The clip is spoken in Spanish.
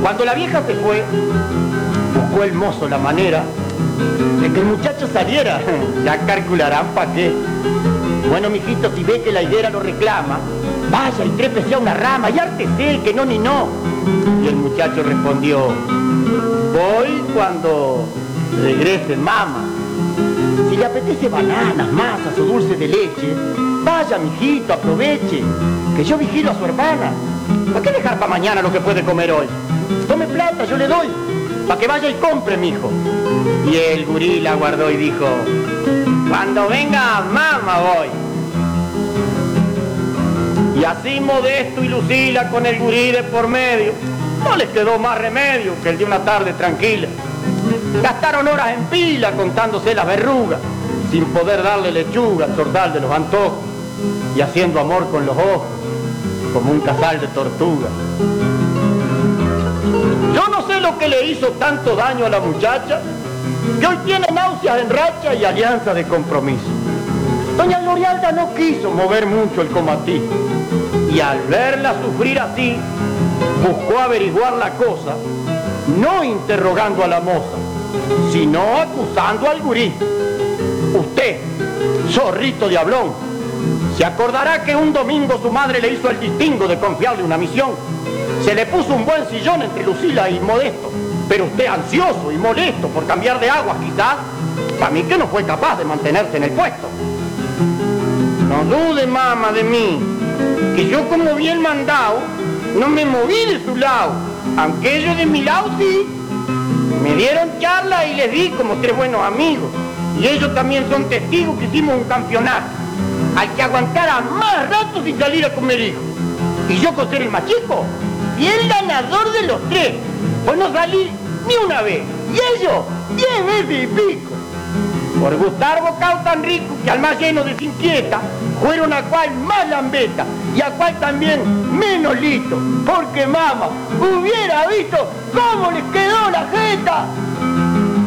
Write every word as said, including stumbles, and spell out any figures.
Cuando la vieja se fue, buscó el mozo la manera de que el muchacho saliera. Ya calcularán pa' qué. Bueno, mijito, si ve que la higuera lo reclama, vaya y trépese a una rama y ártese, que no ni no. Y el muchacho respondió, voy cuando regrese mamá. Si le apetece bananas, masas o dulce de leche, vaya, mijito, aproveche, que yo vigilo a su hermana. ¿Para qué dejar para mañana lo que puede comer hoy? Tome plata, yo le doy, para que vaya y compre, mijo. Y el gurí la guardó y dijo, cuando venga mamá voy. Y así Modesto y Lucila con el gurí de por medio, no les quedó más remedio que el de una tarde tranquila. Gastaron horas en pila contándose las verrugas, sin poder darle lechuga al sordal de los antojos, y haciendo amor con los ojos, como un casal de tortugas. Yo no sé lo que le hizo tanto daño a la muchacha, que hoy tiene náuseas en racha y alianza de compromiso. Doña Glorialda no quiso mover mucho el comatí, y al verla sufrir así, buscó averiguar la cosa, no interrogando a la moza, sino acusando al gurí. Usted, zorrito diablón, se acordará que un domingo su madre le hizo el distingo de confiarle una misión. Se le puso un buen sillón entre Lucila y Modesto, pero usted, ansioso y molesto por cambiar de aguas quizás, para mí que no fue capaz de mantenerse en el puesto. No dude, mamá, de mí, que yo como bien mandado no me moví de su lado, aunque ellos de mi lado sí. Me dieron charla y les di como tres buenos amigos, y ellos también son testigos que hicimos un campeonato al que aguantara más rato sin salir a comer hijos. Y yo, con ser el más chico, y el ganador de los tres, pues no salí ni una vez, y ellos diez veces y pico. Por gustar bocado tan rico que al más lleno de inquieta, fueron a cual más lambeta, y a cual también menos listo, porque mamá hubiera visto cómo les quedó la jeta.